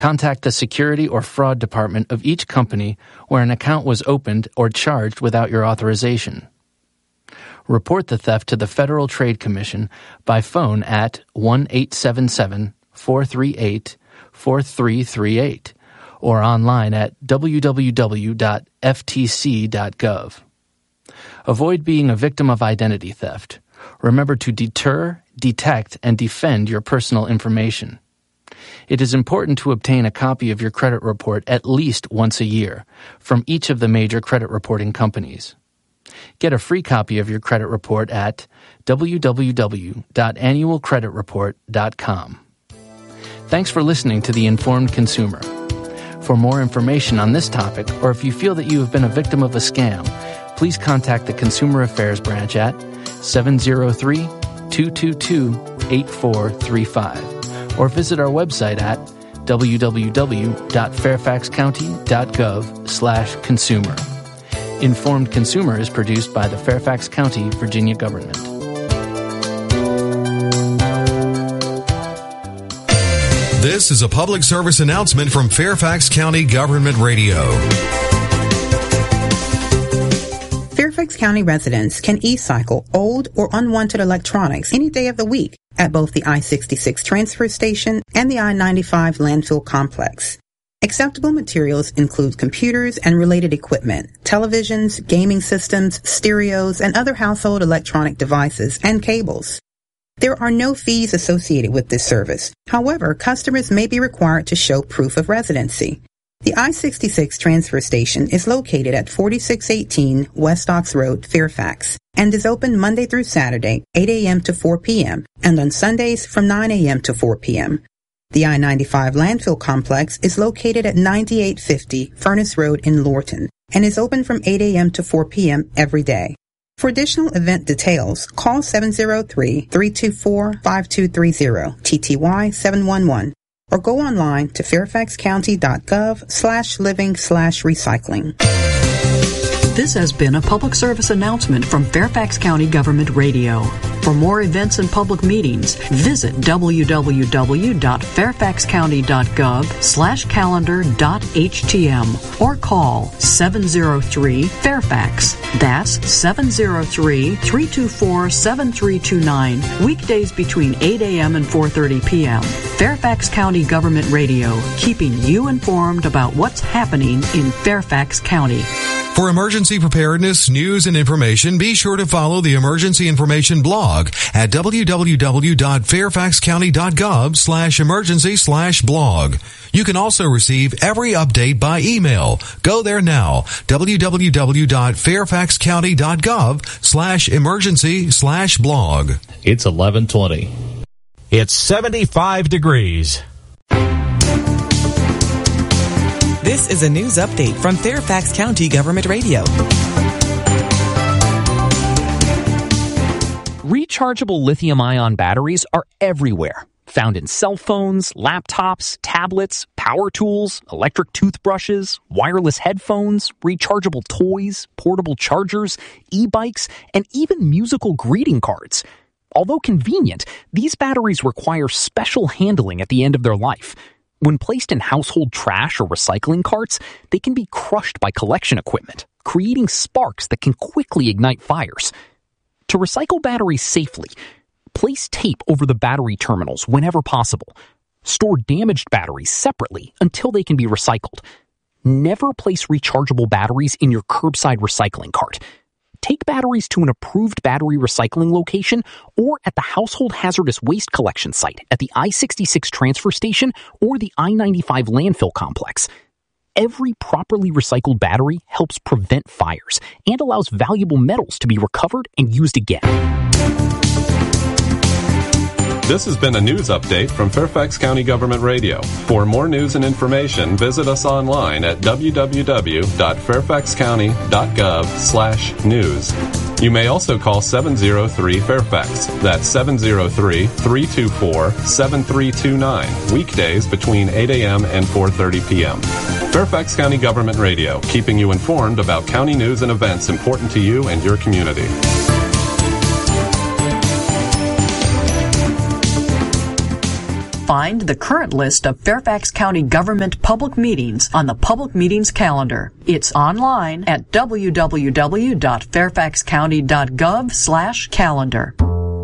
Contact the security or fraud department of each company where an account was opened or charged without your authorization. Report the theft to the Federal Trade Commission by phone at 1-877-438-4338 or online at www.ftc.gov. Avoid being a victim of identity theft. Remember to deter, detect, and defend your personal information. It is important to obtain a copy of your credit report at least once a year from each of the major credit reporting companies. Get a free copy of your credit report at www.annualcreditreport.com. Thanks for listening to The Informed Consumer. For more information on this topic, or if you feel that you have been a victim of a scam, please contact the Consumer Affairs Branch at 703-222-8435 or visit our website at www.fairfaxcounty.gov/consumer. Informed Consumer is produced by the Fairfax County, Virginia government. This is a public service announcement from Fairfax County Government Radio. Fairfax County residents can e-cycle old or unwanted electronics any day of the week at both the I-66 transfer station and the I-95 landfill complex. Acceptable materials include computers and related equipment, televisions, gaming systems, stereos, and other household electronic devices and cables. There are no fees associated with this service. However, customers may be required to show proof of residency. The I-66 transfer station is located at 4618 West Ox Road, Fairfax, and is open Monday through Saturday, 8 a.m. to 4 p.m., and on Sundays from 9 a.m. to 4 p.m. The I-95 landfill complex is located at 9850 Furnace Road in Lorton, and is open from 8 a.m. to 4 p.m. every day. For additional event details, call 703-324-5230, TTY 711. Or go online to fairfaxcounty.gov/living/recycling. This has been a public service announcement from Fairfax County Government Radio. For more events and public meetings, visit www.fairfaxcounty.gov/calendar.htm or call 703-FAIRFAX. That's 703-324-7329, weekdays between 8 a.m. and 4:30 p.m. Fairfax County Government Radio, keeping you informed about what's happening in Fairfax County. For emergency preparedness, news, and information, be sure to follow the Emergency Information blog at www.fairfaxcounty.gov/emergency/blog. You can also receive every update by email. Go there now, www.fairfaxcounty.gov/emergency/blog. It's 11:20. It's 75 degrees. This is a news update from Fairfax County Government Radio. Rechargeable lithium-ion batteries are everywhere, found in cell phones, laptops, tablets, power tools, electric toothbrushes, wireless headphones, rechargeable toys, portable chargers, e-bikes, and even musical greeting cards. Although convenient, these batteries require special handling at the end of their life. When placed in household trash or recycling carts, they can be crushed by collection equipment, creating sparks that can quickly ignite fires. To recycle batteries safely, place tape over the battery terminals whenever possible. Store damaged batteries separately until they can be recycled. Never place rechargeable batteries in your curbside recycling cart. Take batteries to an approved battery recycling location or at the household hazardous waste collection site at the I-66 transfer station or the I-95 landfill complex. Every properly recycled battery helps prevent fires and allows valuable metals to be recovered and used again. This has been a news update from Fairfax County Government Radio. For more news and information, visit us online at www.fairfaxcounty.gov/news. You may also call 703-FAIRFAX. That's 703-324-7329, weekdays between 8 a.m. and 4:30 p.m. Fairfax County Government Radio, keeping you informed about county news and events important to you and your community. Find the current list of Fairfax County government public meetings on the public meetings calendar. It's online at www.fairfaxcounty.gov/calendar.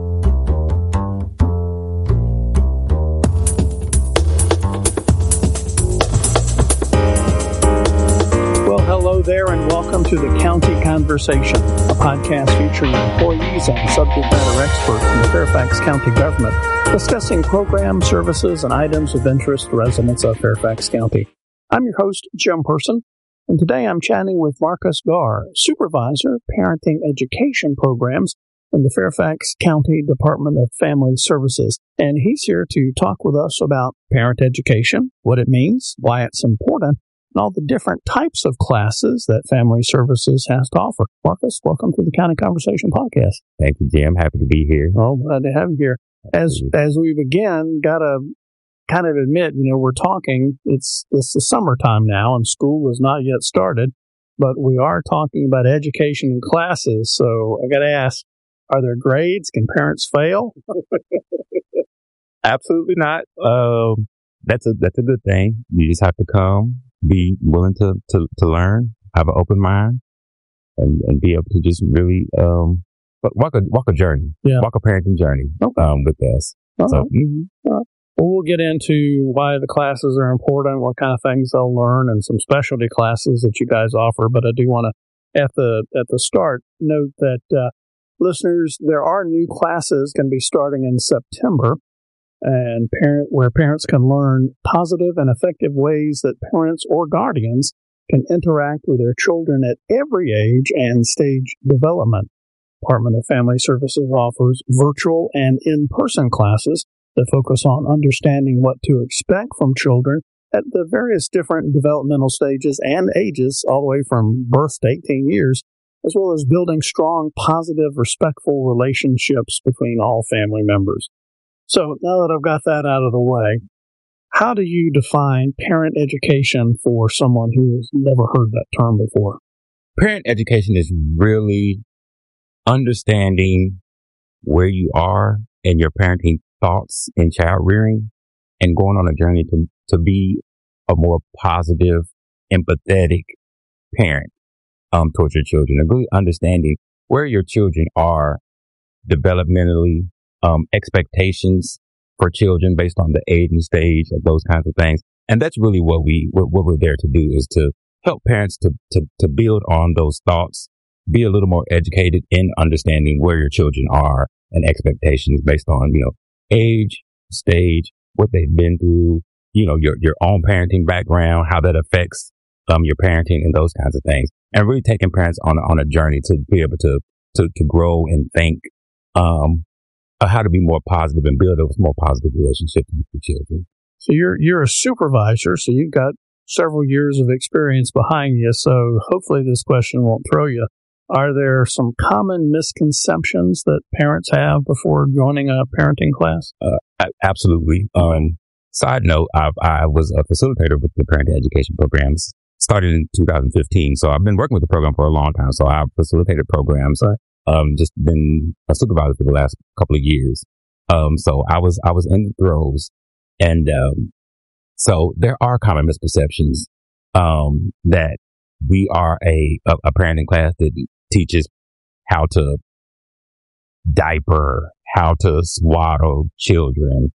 Hello there, and welcome to the County Conversation, a podcast featuring employees and subject matter experts from the Fairfax County government discussing programs, services, and items of interest to residents of Fairfax County. I'm your host, Jim Person, and today I'm chatting with Marcus Garr, Supervisor, Parenting Education Programs in the Fairfax County Department of Family Services. And he's here to talk with us about parent education, what it means, why it's important, and all the different types of classes that Family Services has to offer. Marcus, welcome to the County Conversation Podcast. Thank you, Jim. Happy to be here. Oh, glad to have you here. As we've again got to kind of admit, we're talking, it's the summertime now, and school has not yet started, but we are talking about education and classes. So I got to ask, are there grades? Can parents fail? Absolutely not. That's a good thing. You just have to come, be willing to learn, have an open mind, and be able to just really walk a journey, walk a parenting journey with us. So, Well, we'll get into why the classes are important, what kind of things they'll learn, and some specialty classes that you guys offer. But I do want to, at the start, note that listeners, there are new classes going to be starting in September. And where parents can learn positive and effective ways that parents or guardians can interact with their children at every age and stage development. Department of Family Services offers virtual and in-person classes that focus on understanding what to expect from children at the various different developmental stages and ages, all the way from birth to 18 years, as well as building strong, positive, respectful relationships between all family members. So now that I've got that out of the way, how do you define parent education for someone who has never heard that term before? Parent education is really understanding where you are in your parenting thoughts in child rearing and going on a journey to be a more positive, empathetic parent towards your children, and really understanding where your children are developmentally, expectations for children based on the age and stage of those kinds of things. And that's really what we're there to do, is to help parents to build on those thoughts, be a little more educated in understanding where your children are and expectations based on, age, stage, what they've been through, your own parenting background, how that affects your parenting and those kinds of things. And really taking parents on a journey to be able to grow and think, how to be more positive and build those more positive relationships with your children. So you're a supervisor, so you've got several years of experience behind you. So hopefully this question won't throw you. Are there some common misconceptions that parents have before joining a parenting class? Absolutely. Side note, I was a facilitator with the parenting education programs, started in 2015. So I've been working with the program for a long time. So I've facilitated programs. Right. Just been a supervisor for the last couple of years. So I was in the throes, and so there are common misperceptions that we are a parenting class that teaches how to diaper, how to swaddle children.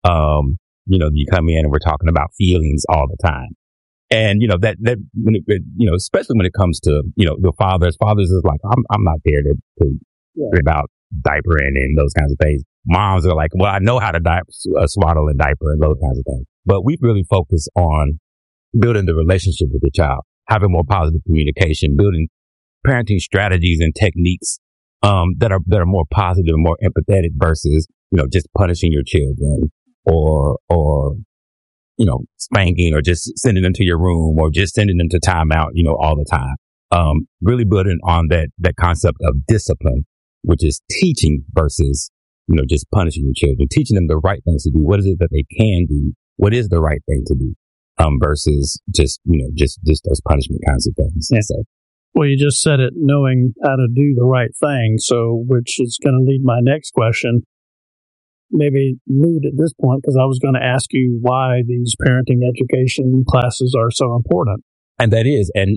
You come in and we're talking about feelings all the time. And, that when it, especially when it comes to, the fathers is like, I'm not there to worry about diapering and those kinds of things. Moms are like, well, I know how to swaddle and diaper and those kinds of things. But we really focus on building the relationship with the child, having more positive communication, building parenting strategies and techniques, that are more positive and more empathetic versus, just punishing your children or spanking or just sending them to your room or just sending them to timeout, all the time. Really building on that concept of discipline, which is teaching versus, just punishing your children, teaching them the right things to do. What is it that they can do? What is the right thing to do? Versus just those punishment kinds of things. Yeah. So, well, you just said it, knowing how to do the right thing. So, which is going to lead my next question. maybe moot at this point because I was going to ask you why these parenting education classes are so important. And that is, and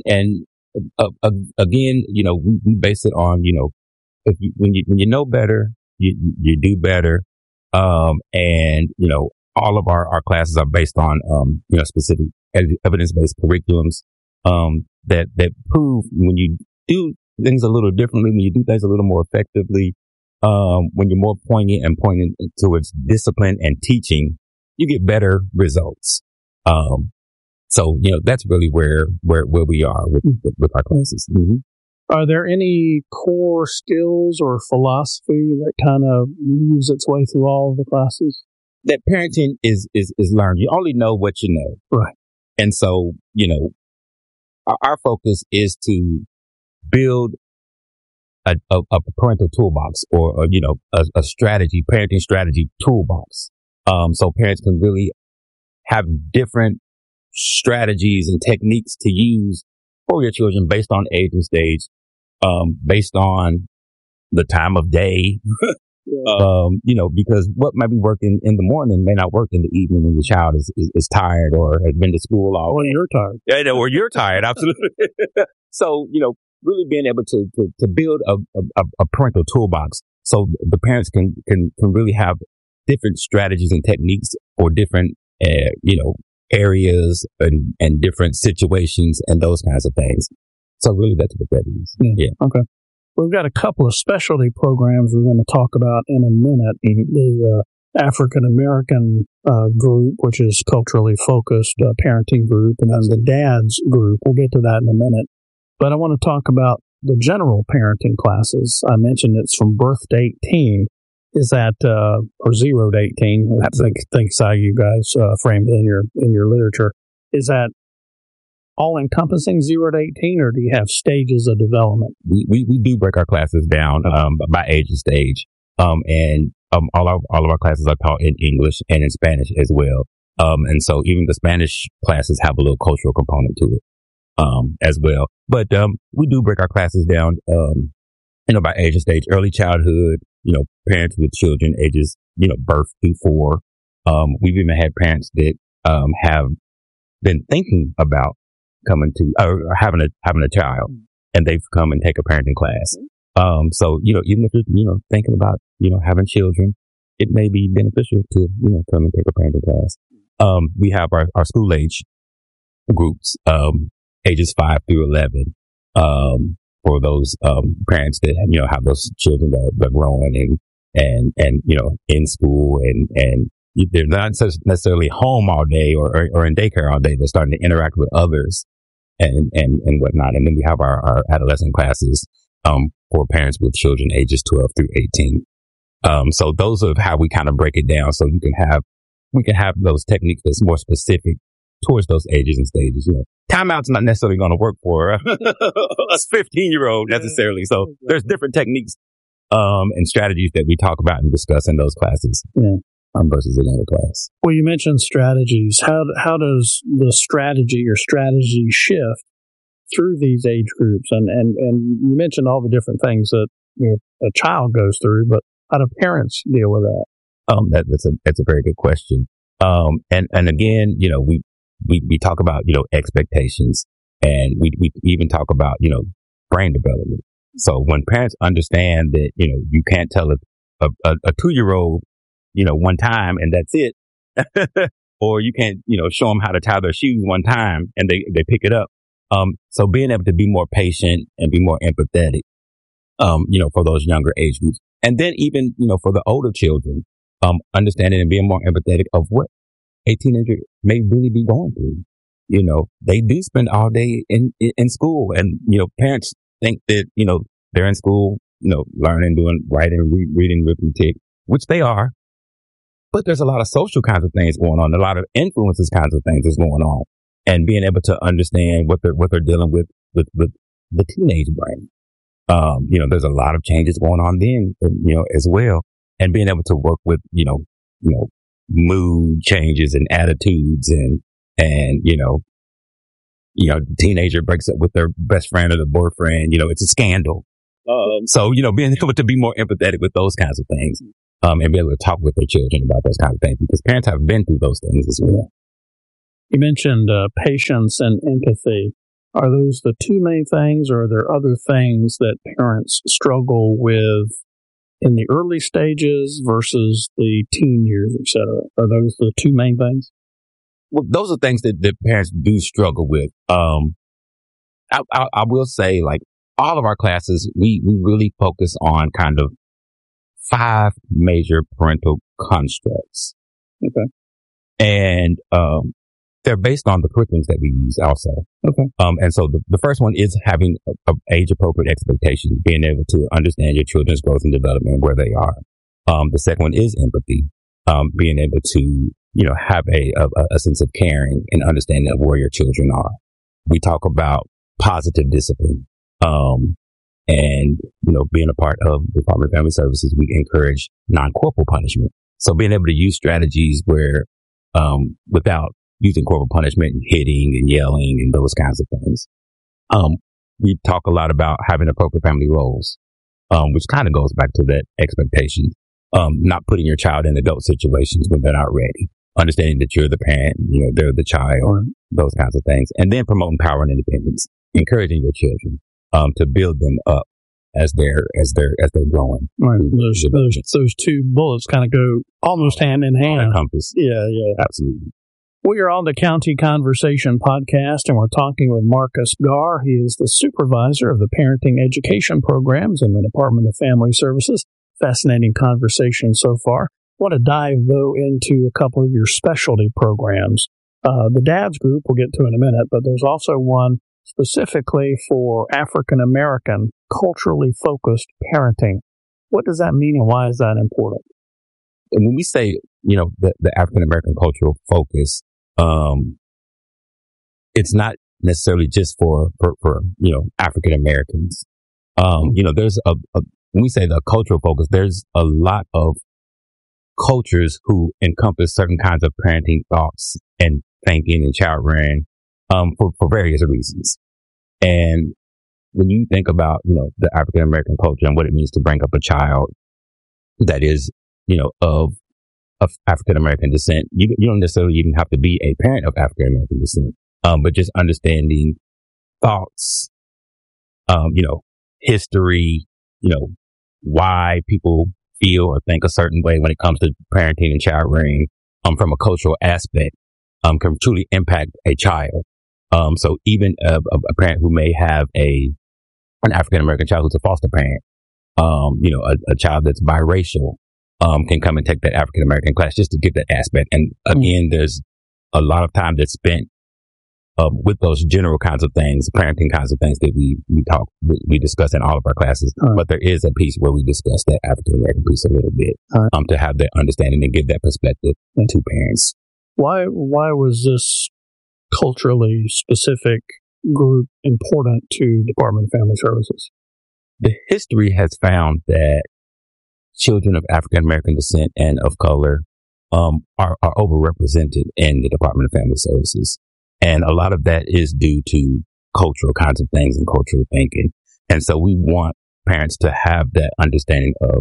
again, we base it on, when you know better, you do better. And, all of our classes are based on, specific evidence-based curriculums, that prove when you do things a little differently, when you do things a little more effectively, when you're more poignant and pointing towards discipline and teaching, you get better results. So, that's really where we are with our classes. Mm-hmm. Are there any core skills or philosophy that kind of weaves its way through all of the classes? That parenting is learned. You only know what you know. Right. And so, our focus is to build a parental toolbox or a strategy, parenting strategy toolbox. So parents can really have different strategies and techniques to use for your children based on age and stage, based on the time of day, because what might be working in the morning may not work in the evening when the child is tired or has been to school all day. Or you're tired. Yeah, or you're tired. Absolutely. So, really being able to build a parental toolbox so the parents can really have different strategies and techniques for different, areas and different situations and those kinds of things. So really that's what that is. Yeah. Okay. We've got a couple of specialty programs we're going to talk about in a minute. The African American group, which is culturally focused parenting group, and then the dads group. We'll get to that in a minute. But I want to talk about the general parenting classes. I mentioned it's from birth to 18. Is that or 0 to 18? I think how you guys framed it in your literature. Is that all encompassing 0 to 18, or do you have stages of development? We do break our classes down by age and stage, and all of our classes are taught in English and in Spanish as well. And so even the Spanish classes have a little cultural component to it as well. But we do break our classes down, by age and stage, early childhood. Parents with children ages, birth through 4. We've even had parents that have been thinking about coming to or having a child, and they've come and take a parenting class. So even if you're thinking about having children, it may be beneficial to come and take a parenting class. We have our school age groups, ages 5 through 11. For those parents that have those children that are growing and in school and they're not necessarily home all day or in daycare all day. They're starting to interact with others and whatnot. And then we have our adolescent classes for parents with children ages 12 through 18. So those are how we kind of break it down. So we can have those techniques that's more specific towards those ages and stages. Timeout's not necessarily going to work for a 15-year-old necessarily. So there's different techniques and strategies that we talk about and discuss in those classes versus another class. Well, you mentioned strategies. How does the strategy shift through these age groups? And you mentioned all the different things that a child goes through, but how do parents deal with that? That's a very good question. And again, we talk about, expectations, and we even talk about, brain development. So when parents understand that, you can't tell a 2-year-old, one time and that's it, or you can't, show them how to tie their shoes one time and they pick it up. So being able to be more patient and be more empathetic, for those younger age groups. And then even, for the older children, understanding and being more empathetic of what a teenager may really be going through. They do spend all day in school, and, parents think that, they're in school, learning, doing writing, reading, arithmetic, which they are. But there's a lot of social kinds of things going on, a lot of influences kinds of things is going on, and being able to understand what they're dealing with the teenage brain. There's a lot of changes going on then, as well, and being able to work with, mood changes and attitudes and the teenager breaks up with their best friend or the boyfriend, it's a scandal. So, being able to be more empathetic with those kinds of things, and be able to talk with their children about those kinds of things, because parents have been through those things as well. You mentioned patience and empathy. Are those the two main things, or are there other things that parents struggle with in the early stages versus the teen years, et cetera? Are those the two main things? Well, those are things that parents do struggle with. I will say, like, all of our classes, we really focus on kind of 5 major parental constructs. Okay. And they're based on the curriculums that we use also. Okay. And so the first one is having age-appropriate expectations, being able to understand your children's growth and development, where they are. The second one is empathy, being able to, have a sense of caring and understanding of where your children are. We talk about positive discipline. And, being a part of the Department of Family Services, we encourage non-corporal punishment. So being able to use strategies where, without using corporal punishment and hitting and yelling and those kinds of things. We talk a lot about having appropriate family roles, which kind of goes back to that expectation. Not putting your child in adult situations when they're not ready. Understanding that you're the parent, they're the child, those kinds of things. And then promoting power and independence, encouraging your children, to build them up as they're growing. Right. Those two bullets kind of go almost hand in hand. Compass. Yeah. Absolutely. We are on the County Conversation podcast, and we're talking with Marcus Garr. He is the supervisor of the parenting education programs in the Department of Family Services. Fascinating conversation so far. I want to dive, though, into a couple of your specialty programs. The DADS group we'll get to in a minute, but there's also one specifically for African-American, culturally focused parenting. What does that mean, and why is that important? And when we say, the African-American cultural focus, it's not necessarily just for African-Americans. There's when we say the cultural focus, there's a lot of cultures who encompass certain kinds of parenting thoughts and thinking and child rearing, for various reasons. And when you think about, the African-American culture and what it means to bring up a child that is, of African-American descent, you don't necessarily even have to be a parent of African-American descent, but just understanding thoughts, history, why people feel or think a certain way when it comes to parenting and child rearing, from a cultural aspect, can truly impact a child. So even a parent who may have an African-American child who's a foster parent, a child that's biracial, can come and take that African-American class just to get that aspect. And again, there's a lot of time that's spent with those general kinds of things, parenting kinds of things that we discuss in all of our classes. But there is a piece where we discuss that African-American piece a little bit, to have that understanding and give that perspective to parents. Why was this culturally specific group important to Department of Family Services? The history has found that children of African-American descent and of color are overrepresented in the Department of Family Services. And a lot of that is due to cultural kinds of things and cultural thinking. And so we want parents to have that understanding of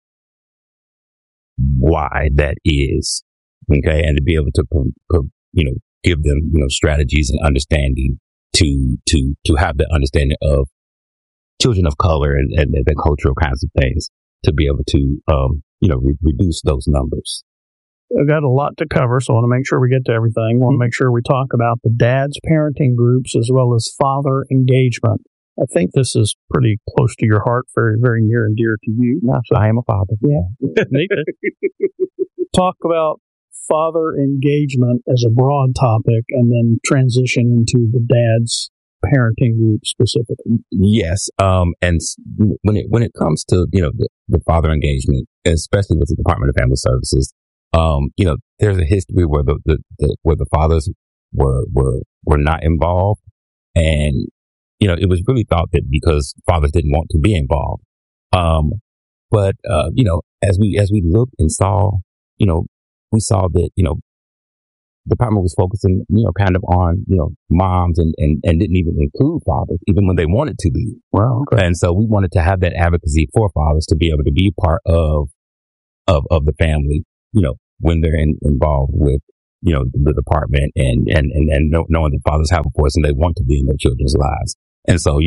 why that is, okay, and to be able to, give them, strategies and understanding to have that understanding of children of color and the cultural kinds of things, to be able to, reduce those numbers. I've got a lot to cover, so I want to make sure we get to everything. I want to make sure we talk about the DADS parenting groups as well as father engagement. I think this is pretty close to your heart, very, very near and dear to you. I am a father. Yeah. Talk about father engagement as a broad topic, and then transition into the DADS parenting group specifically. Yes. And when it comes to, the father engagement, especially with the Department of Family Services, there's a history where the fathers were not involved, and it was really thought that because fathers didn't want to be involved. But as we looked and saw, we saw that the department was focusing kind of on moms and didn't even include fathers even when they wanted to be. Wow. Okay. And so we wanted to have that advocacy for fathers to be able to be part of of the family, when they're involved with, the department and knowing that fathers have a voice and they want to be in their children's lives. And so,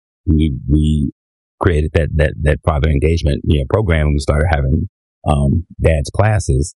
we created that father engagement, program, and we started having, dad's classes.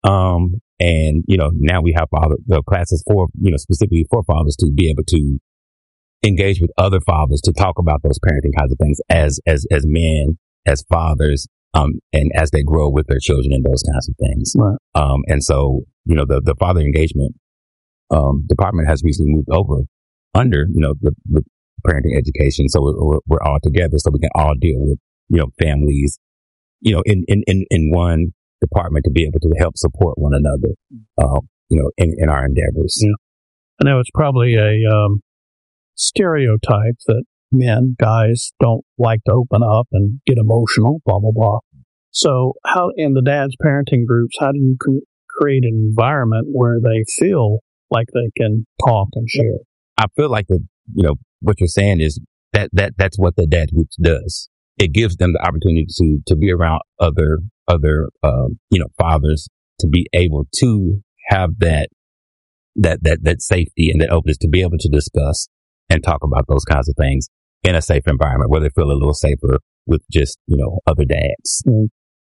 And, now we have the classes for, specifically for fathers to be able to engage with other fathers to talk about those parenting kinds of things as men, as fathers, and as they grow with their children and those kinds of things. Right. And so, the father engagement, department has recently moved over under, the parenting education. So we're all together so we can all deal with, families, in one department to be able to help support one another, in our endeavors. Yeah. I know it's probably a stereotype that guys don't like to open up and get emotional, blah, blah, blah. So how, in the dad's parenting groups, how do you create an environment where they feel like they can talk and share? I feel like what you're saying is that's what the dad groups does. It gives them the opportunity to be around other fathers, to be able to have that safety and that openness to be able to discuss and talk about those kinds of things in a safe environment where they feel a little safer with just, other dads. Mm-hmm.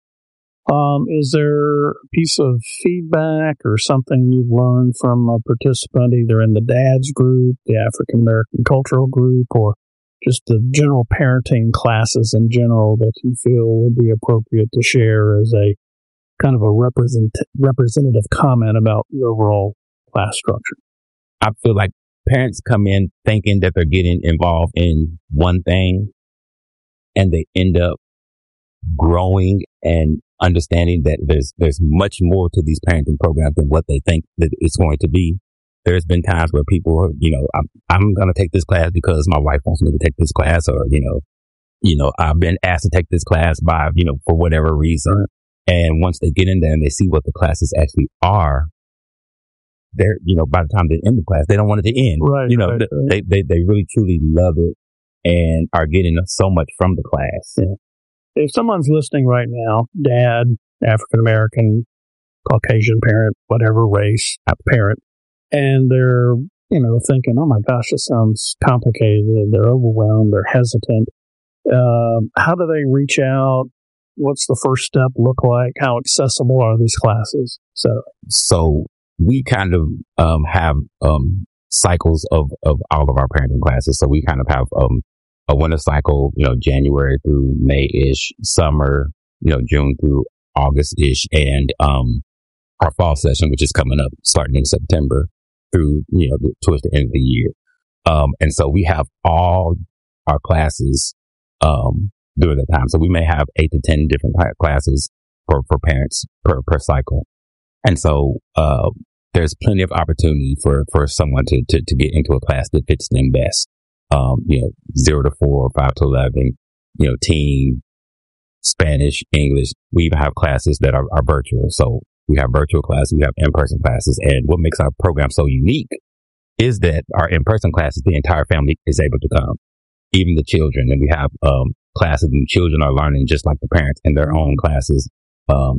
Is there a piece of feedback or something you've learned from a participant either in the dad's group, the African American cultural group, or just the general parenting classes in general that you feel would be appropriate to share as a kind of a representative comment about the overall class structure? I feel like parents come in thinking that they're getting involved in one thing, and they end up growing and understanding that there's much more to these parenting programs than what they think that it's going to be. There's been times where people, I'm going to take this class because my wife wants me to take this class, or, I've been asked to take this class by, for whatever reason. And once they get in there and they see what the classes actually are, they're, by the time they're in the class, they don't want it to end. Right. They really truly love it and are getting so much from the class. Yeah. If someone's listening right now, dad, African American, Caucasian parent, whatever race, parent, and they're, thinking, oh my gosh, this sounds complicated. They're overwhelmed. They're hesitant. How do they reach out? What's the first step look like? How accessible are these classes? So we kind of have cycles of all of our parenting classes. So we kind of have a winter cycle, January through May-ish, summer, June through August-ish, and our fall session, which is coming up starting in September through, towards the end of the year. And so we have all our classes during that time. So we may have 8 to 10 different classes for parents per cycle. And so there's plenty of opportunity for someone to get into a class that fits them best. 0 to 4, 5 to 11, teen, Spanish, English. We even have classes that are virtual. So we have virtual classes, we have in-person classes. And what makes our program so unique is that our in-person classes, the entire family is able to come, even the children. And we have classes and children are learning just like the parents in their own classes, taught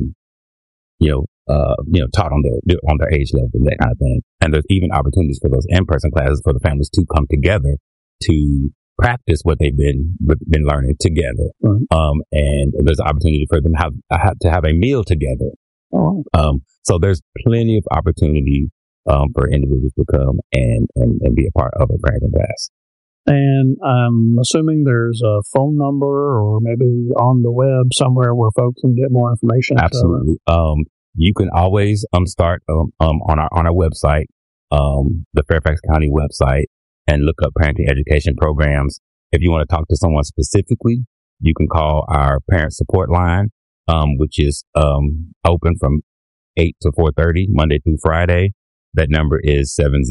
on their age level and that kind of thing. And there's even opportunities for those in-person classes for the families to come together to practice what they've been learning together. Mm-hmm. And there's opportunity for them to have a meal together. Oh. So there's plenty of opportunity for individuals to come and be a part of a parenting class. And I'm assuming there's a phone number or maybe on the web somewhere where folks can get more information. Absolutely. You can always start on our website, the Fairfax County website, and look up parenting education programs. If you want to talk to someone specifically, you can call our parent support line, which is open from 8 to 4:30 Monday through Friday. That number is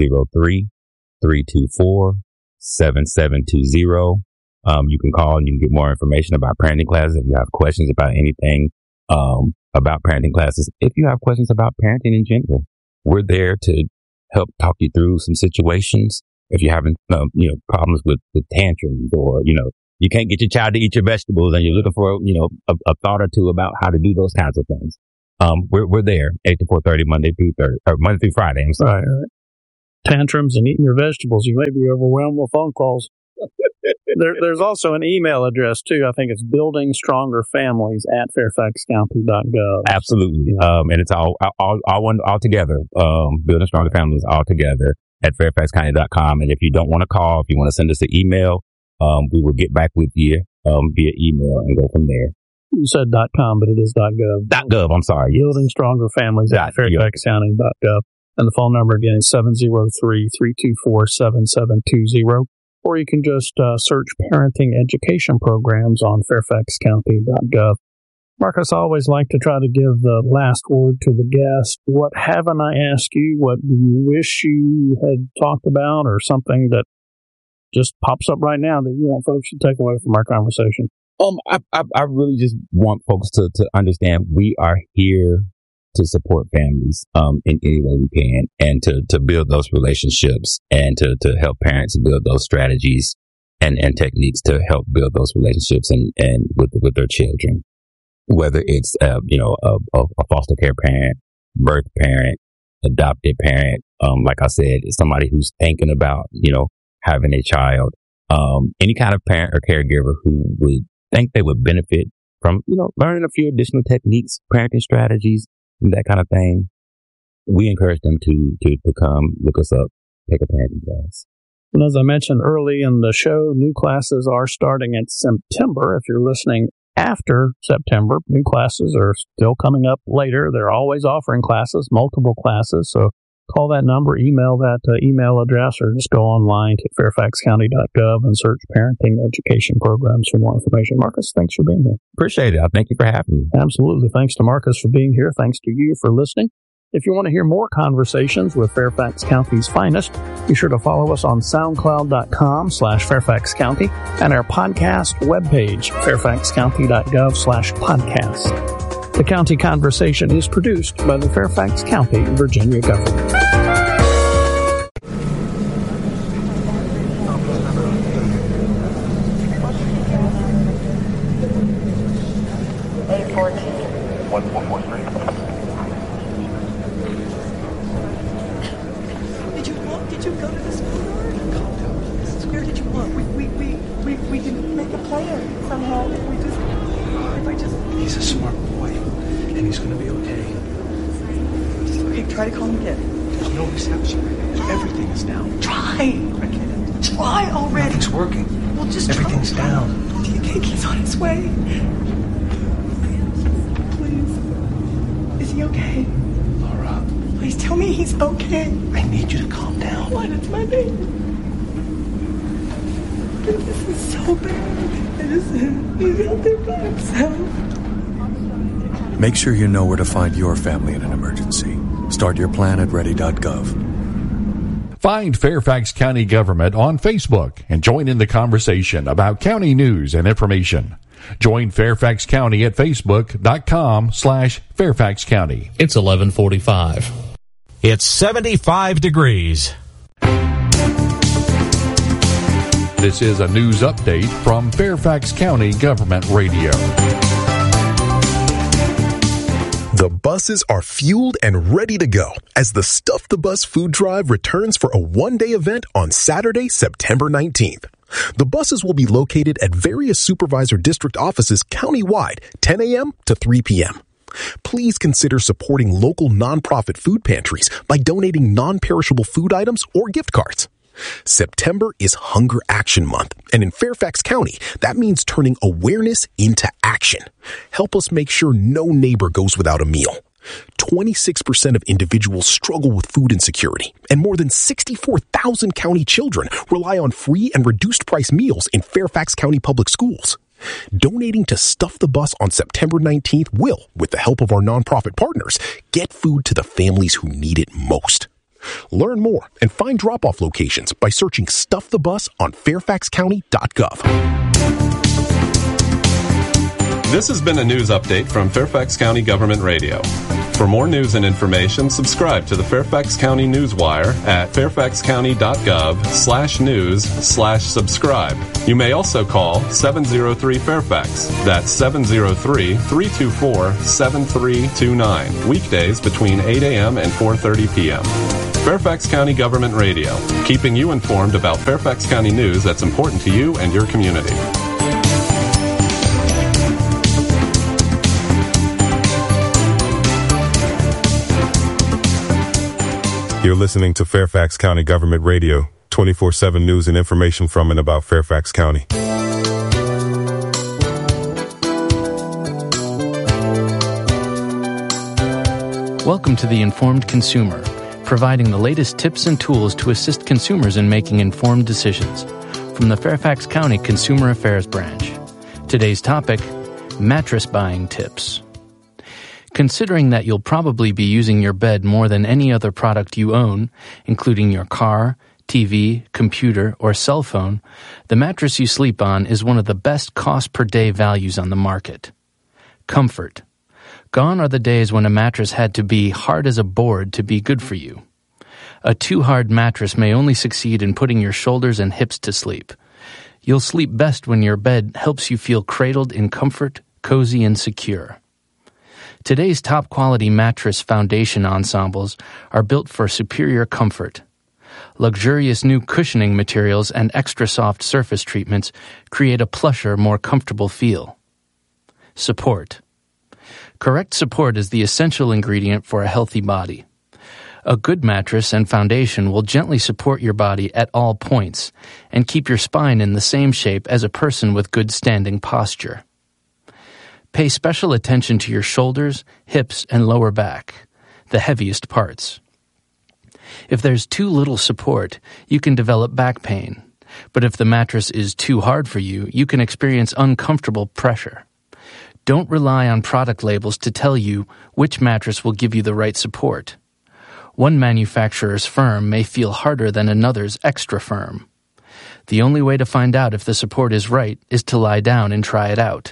703-324-7720. You can call and you can get more information about parenting classes. If you have questions about anything about parenting classes, if you have questions about parenting in general, we're there to help talk you through some situations. If you're having problems with the tantrums or you can't get your child to eat your vegetables and you're looking for, a thought or two about how to do those kinds of things. We're there 8 to 4:30 Monday through Friday. I'm sorry. Right. Tantrums and eating your vegetables. You may be overwhelmed with phone calls. There's also an email address too. I think it's buildingstrongerfamilies@fairfaxcounty.gov. Absolutely. And it's all together. Building Stronger Families all together at fairfaxcounty.com. And if you don't want to call, if you want to send us an email, we will get back with you via email and go from there. You said .com, but it is .gov. .gov, I'm sorry. Yes. Building Stronger Families at fairfaxcounty.gov. And the phone number again is 703-324-7720. Or you can just search Parenting Education Programs on fairfaxcounty.gov. Marcus, I always like to try to give the last word to the guest. What haven't I asked you? What do you wish you had talked about, or something that just pops up right now that you want folks to take away from our conversation? I really just want folks to understand we are here to support families in any way we can, and to build those relationships, and to help parents build those strategies and techniques to help build those relationships and with their children. Whether it's a foster care parent, birth parent, adopted parent, like I said, somebody who's thinking about having a child, any kind of parent or caregiver who would think they would benefit from learning a few additional techniques, parenting strategies, and that kind of thing. We encourage them to come look us up, take a parenting class. And as I mentioned early in the show, new classes are starting in September. If you're listening after September, new classes are still coming up later. They're always offering classes, multiple classes. So call that number, email that email address, or just go online to fairfaxcounty.gov and search Parenting Education Programs for more information. Marcus, thanks for being here. Appreciate it. Thank you for having me. Absolutely. Thanks to Marcus for being here. Thanks to you for listening. If you want to hear more conversations with Fairfax County's finest, be sure to follow us on soundcloud.com/Fairfax County and our podcast webpage, fairfaxcounty.gov/podcast. The County Conversation is produced by the Fairfax County, Virginia government. Did you go to the schoolyard? Where did you want? We can make a plan somehow. He's a smart boy, and he's going to be okay. Okay, try to call him again. There's no reception. Everything is down. Try. I can't. Try already. Nothing's working. Well, just everything's try. down. Do you think he's on his way? Please. Is he okay? Laura. Please tell me he's okay. I need you to calm down. What? It's my baby. This is so bad. He's out there by himself. Make sure you know where to find your family in an emergency. Start your plan at ready.gov. Find Fairfax County Government on Facebook and join in the conversation about county news and information. Join Fairfax County at facebook.com/Fairfax County. It's 11:45. It's 75 degrees. This is a news update from Fairfax County Government Radio. The buses are fueled and ready to go as the Stuff the Bus food drive returns for a one-day event on Saturday, September 19th. The buses will be located at various supervisor district offices countywide, 10 a.m. to 3 p.m. Please consider supporting local nonprofit food pantries by donating non-perishable food items or gift cards. September is Hunger Action Month, and in Fairfax County, that means turning awareness into action. Help us make sure no neighbor goes without a meal. 26% of individuals struggle with food insecurity, and more than 64,000 county children rely on free and reduced price meals in Fairfax County Public Schools. Donating to Stuff the Bus on September 19th will, with the help of our nonprofit partners, get food to the families who need it most. Learn more and find drop-off locations by searching Stuff the Bus on fairfaxcounty.gov. This has been a news update from Fairfax County Government Radio. For more news and information, subscribe to the Fairfax County Newswire at fairfaxcounty.gov/news/subscribe. You may also call 703-FAIRFAX. That's 703-324-7329. Weekdays between 8 a.m. and 4:30 p.m. Fairfax County Government Radio, keeping you informed about Fairfax County news that's important to you and your community. You're listening to Fairfax County Government Radio, 24/7 news and information from and about Fairfax County. Welcome to The Informed Consumer, providing the latest tips and tools to assist consumers in making informed decisions. From the Fairfax County Consumer Affairs Branch. Today's topic, mattress buying tips. Considering that you'll probably be using your bed more than any other product you own, including your car, TV, computer, or cell phone, the mattress you sleep on is one of the best cost-per-day values on the market. Comfort. Gone are the days when a mattress had to be hard as a board to be good for you. A too-hard mattress may only succeed in putting your shoulders and hips to sleep. You'll sleep best when your bed helps you feel cradled in comfort, cozy, and secure. Today's top-quality mattress foundation ensembles are built for superior comfort. Luxurious new cushioning materials and extra-soft surface treatments create a plusher, more comfortable feel. Support. Correct support is the essential ingredient for a healthy body. A good mattress and foundation will gently support your body at all points and keep your spine in the same shape as a person with good standing posture. Pay special attention to your shoulders, hips, and lower back, the heaviest parts. If there's too little support, you can develop back pain. But if the mattress is too hard for you, you can experience uncomfortable pressure. Don't rely on product labels to tell you which mattress will give you the right support. One manufacturer's firm may feel harder than another's extra firm. The only way to find out if the support is right is to lie down and try it out.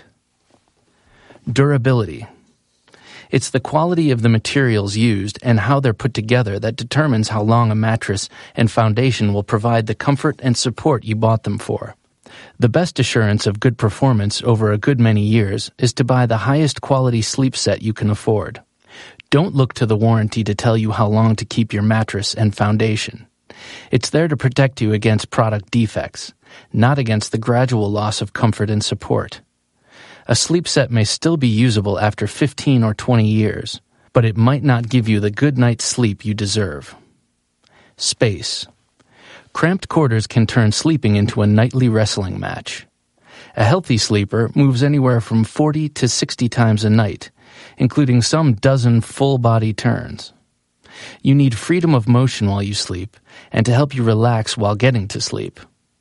Durability. It's the quality of the materials used and how they're put together that determines how long a mattress and foundation will provide the comfort and support you bought them for. The best assurance of good performance over a good many years is to buy the highest quality sleep set you can afford. Don't look to the warranty to tell you how long to keep your mattress and foundation. It's there to protect you against product defects, not against the gradual loss of comfort and support. A sleep set may still be usable after 15 or 20 years, but it might not give you the good night's sleep you deserve. Space. Cramped quarters can turn sleeping into a nightly wrestling match. A healthy sleeper moves anywhere from 40 to 60 times a night, including some dozen full-body turns. You need freedom of motion while you sleep, and to help you relax while getting to sleep.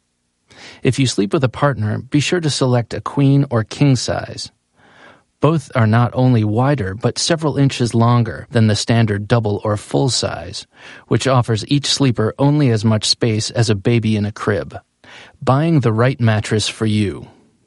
If you sleep with a partner, be sure to select a queen or king size. Both are not only wider, but several inches longer than the standard double or full size, which offers each sleeper only as much space as a baby in a crib. Buying the right mattress for you.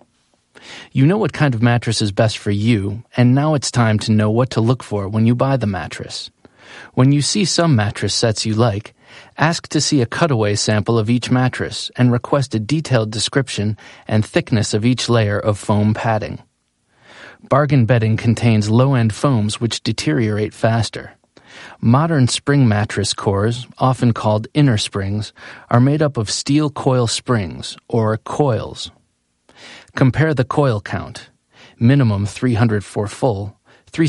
You know what kind of mattress is best for you, and now it's time to know what to look for when you buy the mattress. When you see some mattress sets you like, ask to see a cutaway sample of each mattress and request a detailed description and thickness of each layer of foam padding. Bargain bedding contains low-end foams which deteriorate faster. Modern spring mattress cores, often called inner springs, are made up of steel coil springs, or coils. Compare the coil count, minimum 300 for full,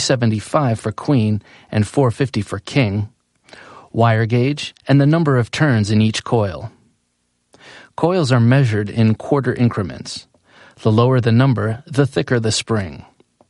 375 for queen, and 450 for king, wire gauge, and the number of turns in each coil. Coils are measured in quarter increments. The lower the number, the thicker the spring.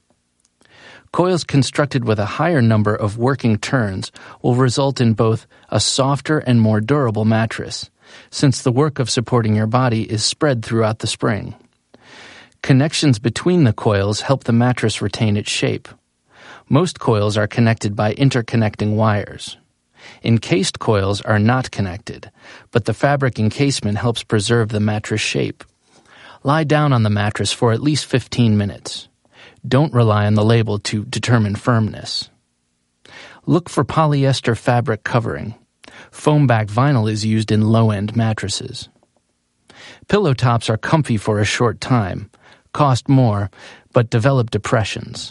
Coils constructed with a higher number of working turns will result in both a softer and more durable mattress, since the work of supporting your body is spread throughout the spring. Connections between the coils help the mattress retain its shape. Most coils are connected by interconnecting wires. Encased coils are not connected, but the fabric encasement helps preserve the mattress shape. Lie down on the mattress for at least 15 minutes. Don't rely on the label to determine firmness. Look for polyester fabric covering. Foam back vinyl is used in low-end mattresses. Pillow tops are comfy for a short time, cost more, but develop depressions.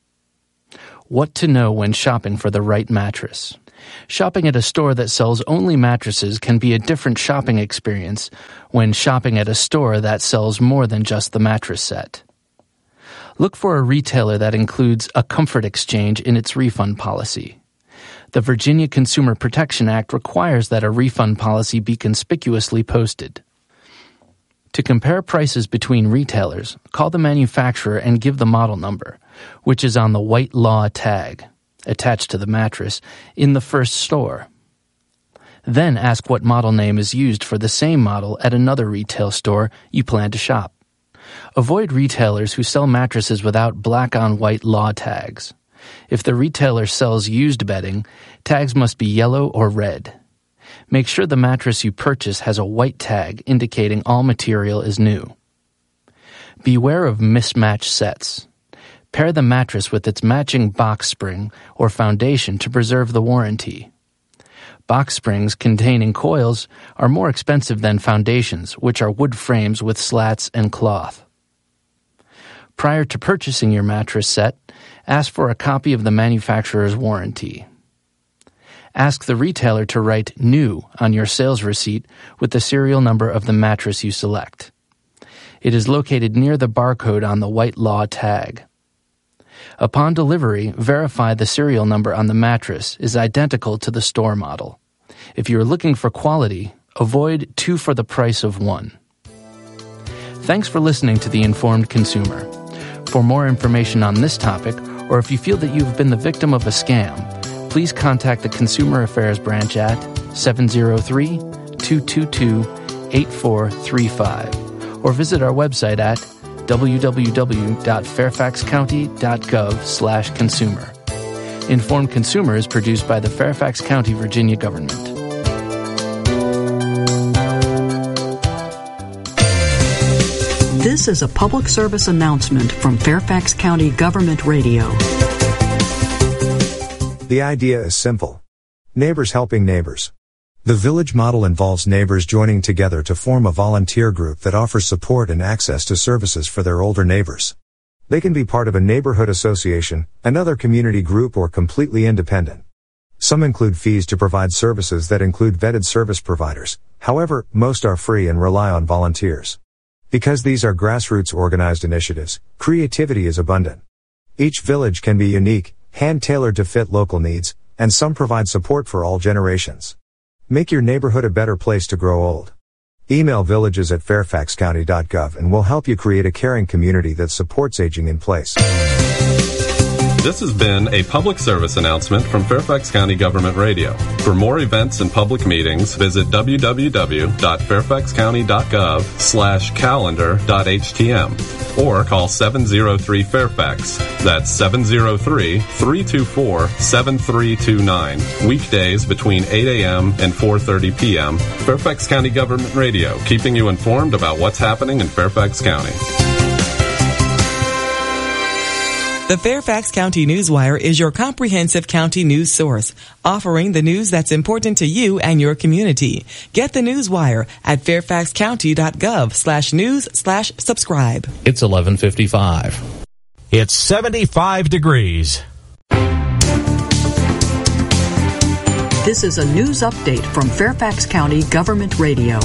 What to know when shopping for the right mattress. Shopping at a store that sells only mattresses can be a different shopping experience when shopping at a store that sells more than just the mattress set. Look for a retailer that includes a comfort exchange in its refund policy. The Virginia Consumer Protection Act requires that a refund policy be conspicuously posted. To compare prices between retailers, call the manufacturer and give the model number, which is on the white law tag, attached to the mattress, in the first store. Then ask what model name is used for the same model at another retail store you plan to shop. Avoid retailers who sell mattresses without black-on-white law tags. If the retailer sells used bedding, tags must be yellow or red. Make sure the mattress you purchase has a white tag indicating all material is new. Beware of mismatched sets. Pair the mattress with its matching box spring or foundation to preserve the warranty. Box springs containing coils are more expensive than foundations, which are wood frames with slats and cloth. Prior to purchasing your mattress set, ask for a copy of the manufacturer's warranty. Ask the retailer to write "new" on your sales receipt with the serial number of the mattress you select. It is located near the barcode on the white law tag. Upon delivery, verify the serial number on the mattress is identical to the store model. If you are looking for quality, avoid 2 for the price of 1. Thanks for listening to The Informed Consumer. For more information on this topic, or if you feel that you've been the victim of a scam, please contact the Consumer Affairs Branch at 703-222-8435 or visit our website at www.fairfaxcounty.gov/consumer. Informed Consumer is produced by the Fairfax County, Virginia government. This is a public service announcement from Fairfax County Government Radio. The idea is simple. Neighbors helping neighbors. The village model involves neighbors joining together to form a volunteer group that offers support and access to services for their older neighbors. They can be part of a neighborhood association, another community group, or completely independent. Some include fees to provide services that include vetted service providers. However, most are free and rely on volunteers. Because these are grassroots organized initiatives, creativity is abundant. Each village can be unique, hand-tailored to fit local needs, and some provide support for all generations. Make your neighborhood a better place to grow old. Email villages@fairfaxcounty.gov and we'll help you create a caring community that supports aging in place. This has been a public service announcement from Fairfax County Government Radio. For more events and public meetings, visit www.fairfaxcounty.gov/calendar.htm or call 703-FAIRFAX. That's 703-324-7329. Weekdays between 8 a.m. and 4:30 p.m. Fairfax County Government Radio, keeping you informed about what's happening in Fairfax County. The Fairfax County Newswire is your comprehensive county news source, offering the news that's important to you and your community. Get the Newswire at fairfaxcounty.gov/news/subscribe. It's 11:55. It's 75 degrees. This is a news update from Fairfax County Government Radio.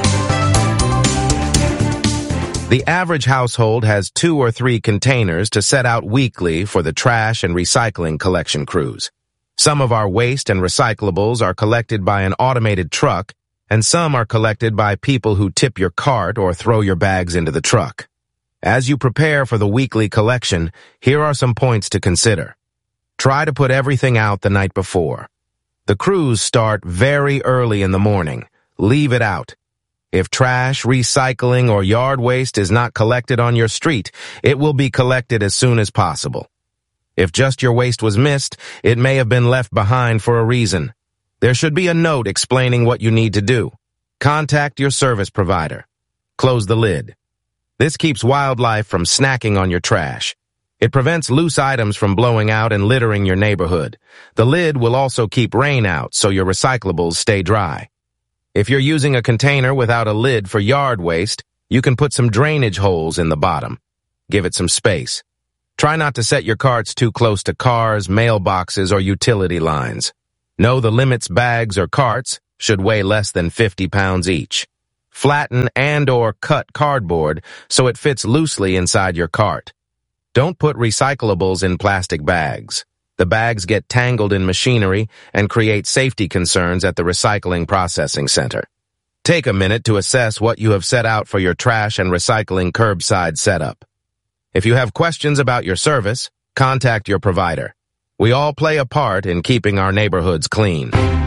The average household has 2 or 3 containers to set out weekly for the trash and recycling collection crews. Some of our waste and recyclables are collected by an automated truck, and some are collected by people who tip your cart or throw your bags into the truck. As you prepare for the weekly collection, here are some points to consider. Try to put everything out the night before. The crews start very early in the morning. Leave it out. If trash, recycling, or yard waste is not collected on your street, it will be collected as soon as possible. If just your waste was missed, it may have been left behind for a reason. There should be a note explaining what you need to do. Contact your service provider. Close the lid. This keeps wildlife from snacking on your trash. It prevents loose items from blowing out and littering your neighborhood. The lid will also keep rain out so your recyclables stay dry. If you're using a container without a lid for yard waste, you can put some drainage holes in the bottom. Give it some space. Try not to set your carts too close to cars, mailboxes, or utility lines. Know the limits bags or carts should weigh less than 50 pounds each. Flatten and/or cut cardboard so it fits loosely inside your cart. Don't put recyclables in plastic bags. The bags get tangled in machinery and create safety concerns at the recycling processing center. Take a minute to assess what you have set out for your trash and recycling curbside setup. If you have questions about your service, contact your provider. We all play a part in keeping our neighborhoods clean.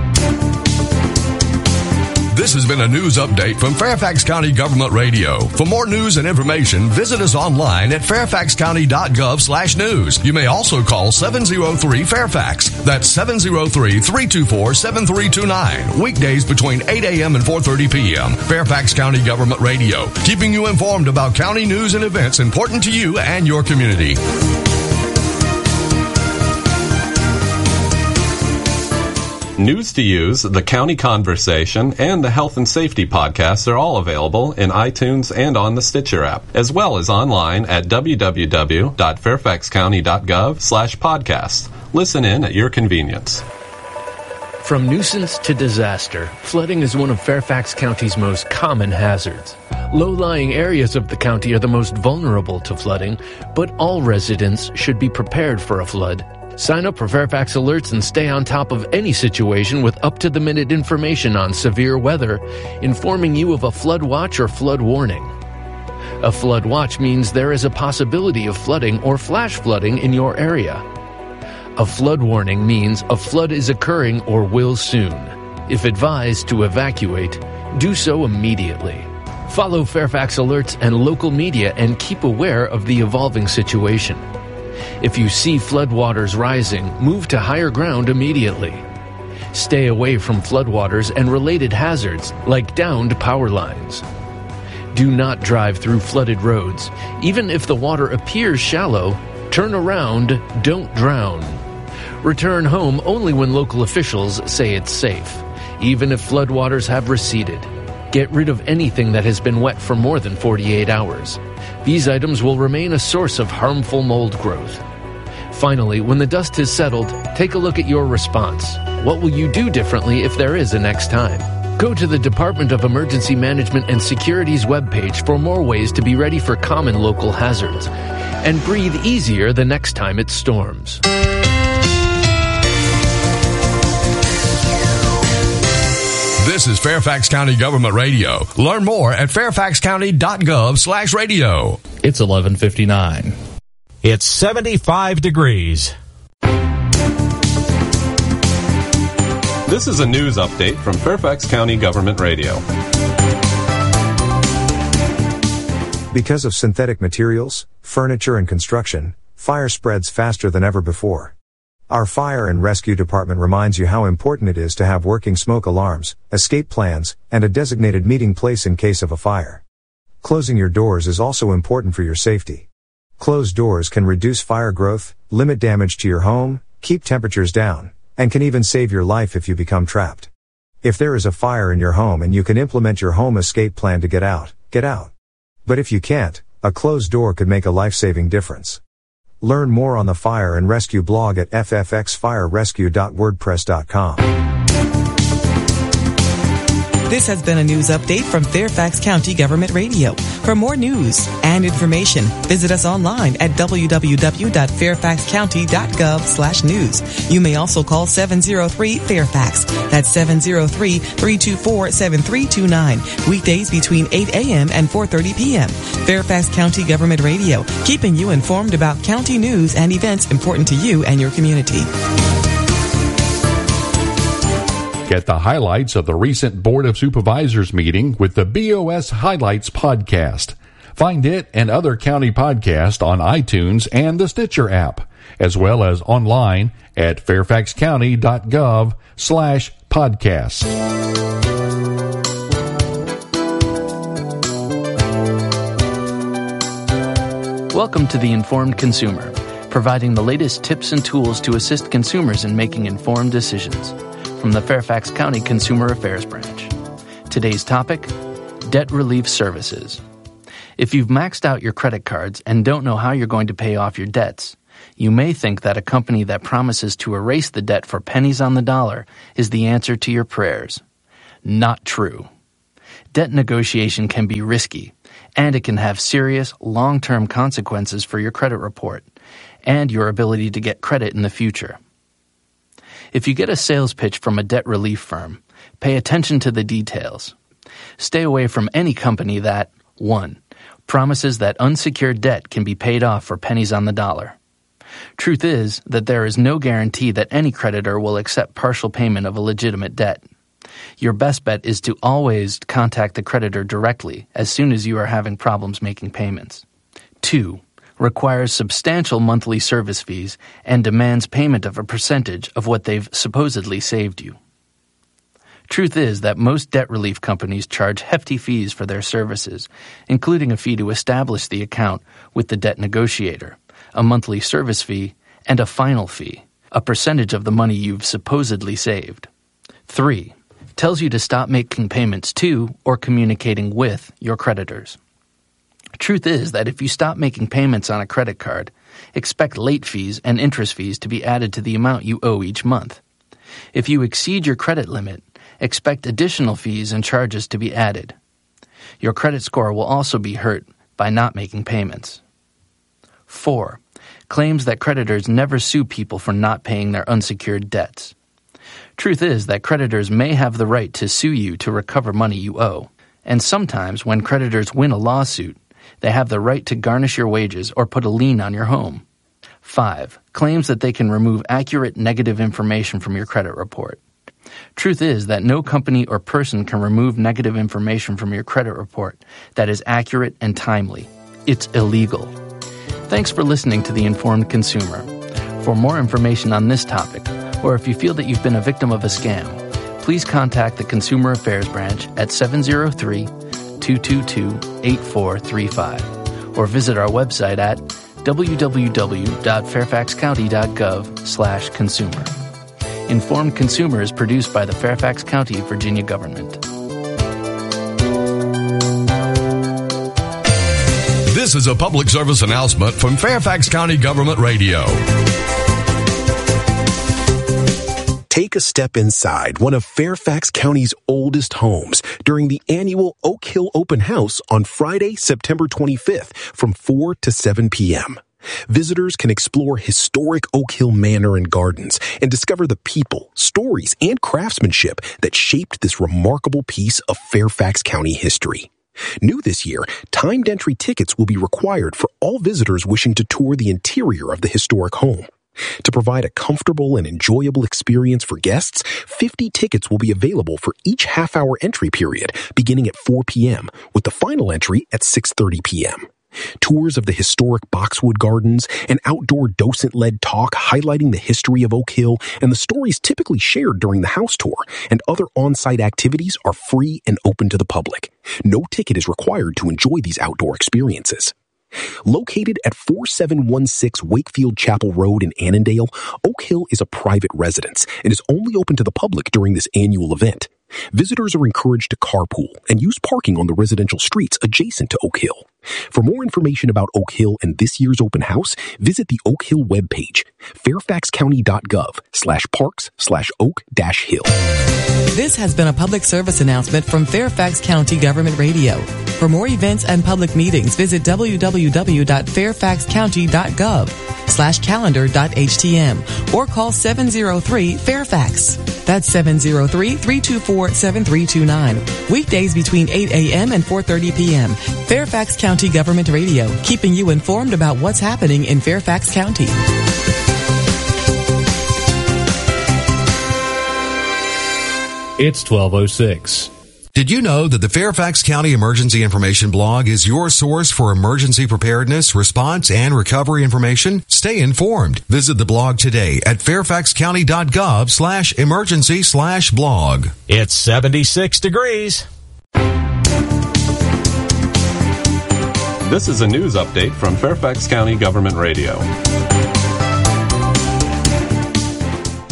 This has been a news update from Fairfax County Government Radio. For more news and information, visit us online at fairfaxcounty.gov/news. You may also call 703-FAIRFAX. That's 703-324-7329. Weekdays between 8 a.m. and 4:30 p.m. Fairfax County Government Radio, keeping you informed about county news and events important to you and your community. News to Use, The County Conversation, and the Health and Safety podcasts are all available in iTunes and on the Stitcher app, as well as online at www.fairfaxcounty.gov/podcasts. Listen in at your convenience. From nuisance to disaster, flooding is one of Fairfax County's most common hazards. Low-lying areas of the county are the most vulnerable to flooding, but all residents should be prepared for a flood. Sign up for Fairfax Alerts and stay on top of any situation with up-to-the-minute information on severe weather, informing you of a flood watch or flood warning. A flood watch means there is a possibility of flooding or flash flooding in your area. A flood warning means a flood is occurring or will soon. If advised to evacuate, do so immediately. Follow Fairfax Alerts and local media and keep aware of the evolving situation. If you see floodwaters rising, move to higher ground immediately. Stay away from floodwaters and related hazards like downed power lines. Do not drive through flooded roads. Even if the water appears shallow, turn around, don't drown. Return home only when local officials say it's safe, even if floodwaters have receded. Get rid of anything that has been wet for more than 48 hours. These items will remain a source of harmful mold growth. Finally, when the dust has settled, take a look at your response. What will you do differently if there is a next time? Go to the Department of Emergency Management and Security's webpage for more ways to be ready for common local hazards. And breathe easier the next time it storms. This is Fairfax County Government Radio. Learn more at fairfaxcounty.gov/radio. It's 11:59. It's 75 degrees. This is a news update from Fairfax County Government Radio. Because of synthetic materials, furniture, and construction, fire spreads faster than ever before. Our Fire and Rescue Department reminds you how important it is to have working smoke alarms, escape plans, and a designated meeting place in case of a fire. Closing your doors is also important for your safety. Closed doors can reduce fire growth, limit damage to your home, keep temperatures down, and can even save your life if you become trapped. If there is a fire in your home and you can implement your home escape plan to get out, get out. But if you can't, a closed door could make a life-saving difference. Learn more on the Fire and Rescue blog at ffxfirerescue.wordpress.com. This has been a news update from Fairfax County Government Radio. For more news and information, visit us online at www.fairfaxcounty.gov/news. You may also call 703-FAIRFAX. That's 703-324-7329. Weekdays between 8 a.m. and 4:30 p.m. Fairfax County Government Radio, keeping you informed about county news and events important to you and your community. Get the highlights of the recent Board of Supervisors meeting with the BOS Highlights podcast. Find it and other county podcasts on iTunes and the Stitcher app, as well as online at fairfaxcounty.gov/podcasts. Welcome to The Informed Consumer. providing the latest tips and tools to assist consumers in making informed decisions. From the Fairfax County Consumer Affairs Branch. Today's topic, debt relief services. If you've maxed out your credit cards and don't know how you're going to pay off your debts, you may think that a company that promises to erase the debt for pennies on the dollar is the answer to your prayers. Not true. Debt negotiation can be risky, and it can have serious, long-term consequences for your credit report and your ability to get credit in the future. If you get a sales pitch from a debt relief firm, pay attention to the details. Stay away from any company that, 1. Promises that unsecured debt can be paid off for pennies on the dollar. Truth is that there is no guarantee that any creditor will accept partial payment of a legitimate debt. Your best bet is to always contact the creditor directly as soon as you are having problems making payments. 2. Requires substantial monthly service fees and demands payment of a percentage of what they've supposedly saved you. Truth is that most debt relief companies charge hefty fees for their services, including a fee to establish the account with the debt negotiator, a monthly service fee, and a final fee, a percentage of the money you've supposedly saved. 3. Tells you to stop making payments to or communicating with your creditors. Truth is that if you stop making payments on a credit card, expect late fees and interest fees to be added to the amount you owe each month. If you exceed your credit limit, expect additional fees and charges to be added. Your credit score will also be hurt by not making payments. 4. Claims that creditors never sue people for not paying their unsecured debts. Truth is that creditors may have the right to sue you to recover money you owe, and sometimes when creditors win a lawsuit, they have the right to garnish your wages or put a lien on your home. 5. Claims that they can remove accurate negative information from your credit report. Truth is that no company or person can remove negative information from your credit report that is accurate and timely. It's illegal. Thanks for listening to The Informed Consumer. For more information on this topic, or if you feel that you've been a victim of a scam, please contact the Consumer Affairs Branch at 703-222-8435 or visit our website at www.fairfaxcounty.gov/consumer. Informed Consumer is produced by the Fairfax County, Virginia government. This is a public service announcement from Fairfax County Government Radio. Take a step inside one of Fairfax County's oldest homes during the annual Oak Hill Open House on Friday, September 25th from 4 to 7 p.m. Visitors can explore historic Oak Hill Manor and Gardens and discover the people, stories, and craftsmanship that shaped this remarkable piece of Fairfax County history. New this year, timed entry tickets will be required for all visitors wishing to tour the interior of the historic home. To provide a comfortable and enjoyable experience for guests, 50 tickets will be available for each half-hour entry period, beginning at 4 p.m., with the final entry at 6:30 p.m. Tours of the historic Boxwood Gardens, an outdoor docent-led talk highlighting the history of Oak Hill and the stories typically shared during the house tour, and other on-site activities are free and open to the public. No ticket is required to enjoy these outdoor experiences. Located at 4716 Wakefield Chapel Road in Annandale, Oak Hill is a private residence and is only open to the public during this annual event. Visitors are encouraged to carpool and use parking on the residential streets adjacent to Oak Hill. For more information about Oak Hill and this year's open house, visit the Oak Hill webpage, fairfaxcounty.gov/parks/oak-hill. This has been a public service announcement from Fairfax County Government Radio. For more events and public meetings, visit www.fairfaxcounty.gov/calendar.htm or call 703-FAIRFAX. That's 703-324-7329. Weekdays between 8 a.m. and 4:30 p.m. Fairfax County Government Radio, keeping you informed about what's happening in Fairfax County. It's 12:06. Did you know that the Fairfax County Emergency Information blog is your source for emergency preparedness, response, and recovery information? Stay informed. Visit the blog today at fairfaxcounty.gov/emergency/blog. It's 76 degrees. This is a news update from Fairfax County Government Radio.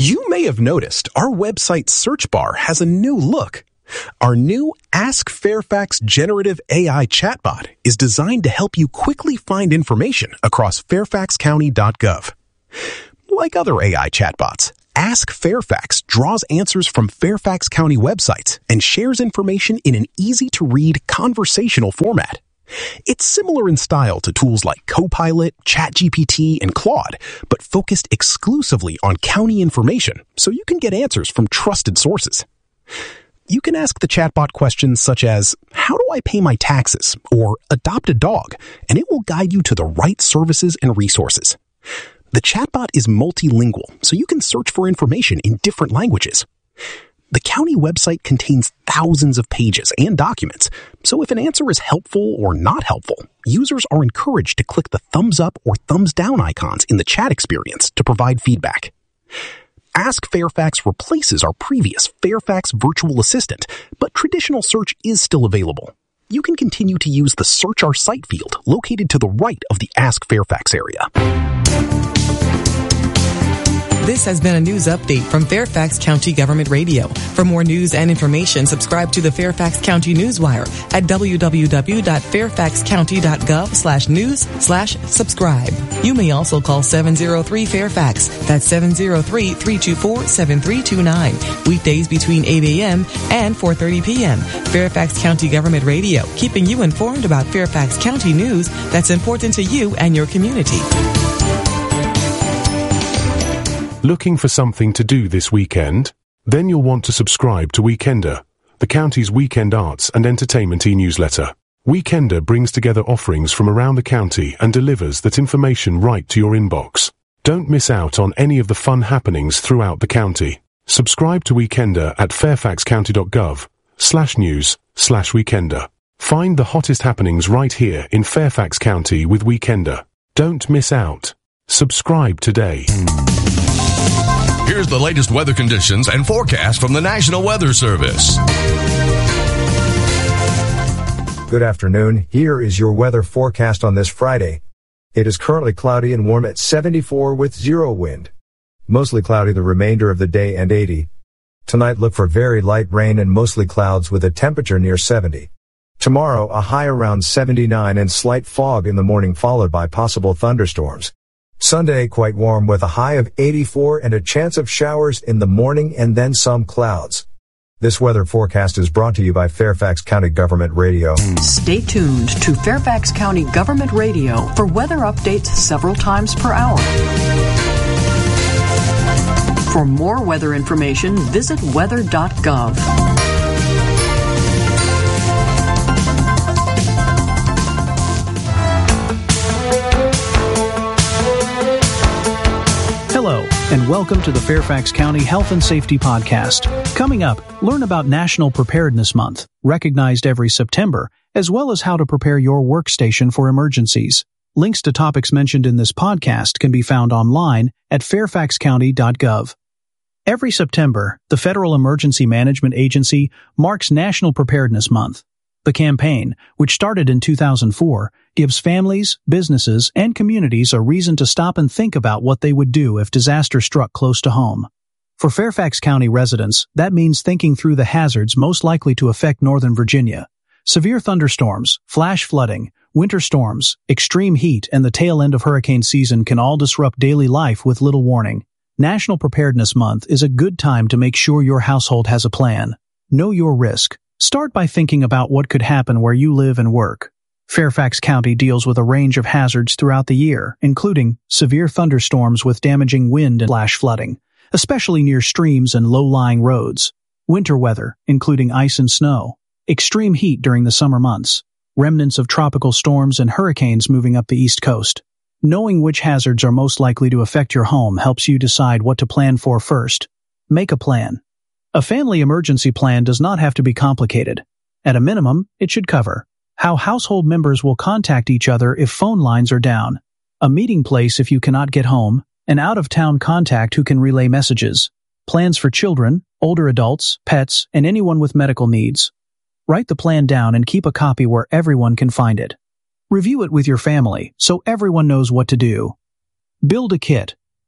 You may have noticed our website search bar has a new look. Our new Ask Fairfax generative AI chatbot is designed to help you quickly find information across fairfaxcounty.gov. Like other AI chatbots, Ask Fairfax draws answers from Fairfax County websites and shares information in an easy-to-read conversational format. It's similar in style to tools like Copilot, ChatGPT, and Claude, but focused exclusively on county information so you can get answers from trusted sources. You can ask the chatbot questions such as, how do I pay my taxes? Or adopt a dog, and it will guide you to the right services and resources. The chatbot is multilingual, so you can search for information in different languages. The county website contains thousands of pages and documents, so if an answer is helpful or not helpful, users are encouraged to click the thumbs up or thumbs down icons in the chat experience to provide feedback. Ask Fairfax replaces our previous Fairfax Virtual Assistant, but traditional search is still available. You can continue to use the Search Our Site field located to the right of the Ask Fairfax area. This has been a news update from Fairfax County Government Radio. For more news and information, subscribe to the Fairfax County Newswire at www.fairfaxcounty.gov/news/subscribe. You may also call 703-FAIRFAX. That's 703-324-7329. Weekdays between 8 a.m. and 4:30 p.m. Fairfax County Government Radio, keeping you informed about Fairfax County news that's important to you and your community. Looking for something to do this weekend? Then you'll want to subscribe to Weekender, the county's weekend arts and entertainment e-newsletter. Weekender brings together offerings from around the county and delivers that information right to your inbox. Don't miss out on any of the fun happenings throughout the county. Subscribe to Weekender at fairfaxcounty.gov/news/Weekender. Find the hottest happenings right here in Fairfax County with Weekender. Don't miss out. Subscribe today. Here's the latest weather conditions and forecast from the National Weather Service. Good afternoon. Here is your weather forecast on this Friday. It is currently cloudy and warm at 74 with 0 wind. Mostly cloudy the remainder of the day and 80. Tonight look for very light rain and mostly clouds with a temperature near 70. Tomorrow a high around 79 and slight fog in the morning followed by possible thunderstorms. Sunday quite warm with a high of 84 and a chance of showers in the morning and then some clouds. This weather forecast is brought to you by Fairfax County Government Radio. Stay tuned to Fairfax County Government Radio for weather updates several times per hour. For more weather information, visit weather.gov. Hello, and welcome to the Fairfax County Health and Safety Podcast. Coming up, learn about National Preparedness Month, recognized every September, as well as how to prepare your workstation for emergencies. Links to topics mentioned in this podcast can be found online at fairfaxcounty.gov. Every September, the Federal Emergency Management Agency marks National Preparedness Month. The campaign, which started in 2004, gives families, businesses, and communities a reason to stop and think about what they would do if disaster struck close to home. For Fairfax County residents, that means thinking through the hazards most likely to affect Northern Virginia. Severe thunderstorms, flash flooding, winter storms, extreme heat, and the tail end of hurricane season can all disrupt daily life with little warning. National Preparedness Month is a good time to make sure your household has a plan. Know your risk. Start by thinking about what could happen where you live and work. Fairfax County deals with a range of hazards throughout the year, including severe thunderstorms with damaging wind and flash flooding, especially near streams and low-lying roads, winter weather, including ice and snow, extreme heat during the summer months, remnants of tropical storms and hurricanes moving up the East Coast. Knowing which hazards are most likely to affect your home helps you decide what to plan for first. Make a plan. A family emergency plan does not have to be complicated. At a minimum, it should cover how household members will contact each other if phone lines are down, a meeting place if you cannot get home, an out-of-town contact who can relay messages, plans for children, older adults, pets, and anyone with medical needs. Write the plan down and keep a copy where everyone can find it. Review it with your family so everyone knows what to do. Build a kit.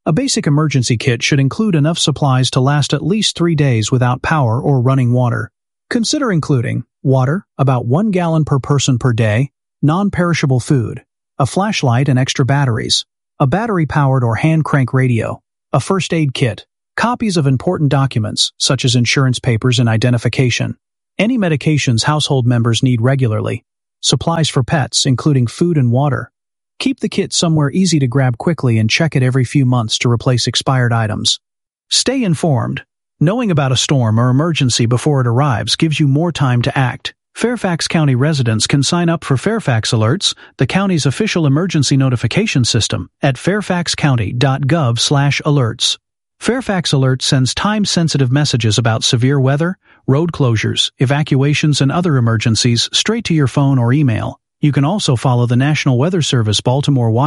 A basic emergency kit should include enough supplies to last at least 3 days without power or running water. Consider including water, about 1 gallon per person per day, non-perishable food, a flashlight and extra batteries, a battery-powered or hand crank radio, a first aid kit, copies of important documents such as insurance papers and identification, any medications household members need regularly, supplies for pets including food and water. Keep the kit somewhere easy to grab quickly and check it every few months to replace expired items. Stay informed. Knowing about a storm or emergency before it arrives gives you more time to act. Fairfax County residents can sign up for Fairfax Alerts, the county's official emergency notification system, at fairfaxcounty.gov/alerts. Fairfax Alert sends time-sensitive messages about severe weather, road closures, evacuations, and other emergencies straight to your phone or email. You can also follow the National Weather Service Baltimore